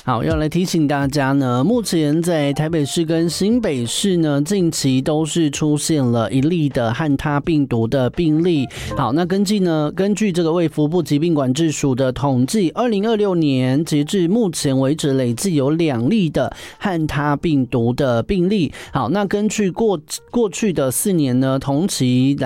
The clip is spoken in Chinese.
好，要来提醒大家呢，目前在台北市跟新北市呢，近期都是出现了一例的汉他病毒的病例。好，那根据这个卫福部疾病管制署的统计，2026年截至目前为止，累计有2例的汉他病毒的病例。好，那根据过去的4年呢，同期